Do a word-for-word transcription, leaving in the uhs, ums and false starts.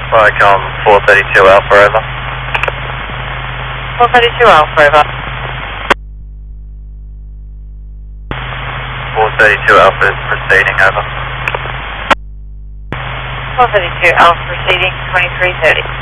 Vicom four thirty-two Alpha, over. four thirty-two Alpha, over. four thirty-two Alpha is proceeding, over. four thirty-two Alpha proceeding, twenty-three thirty.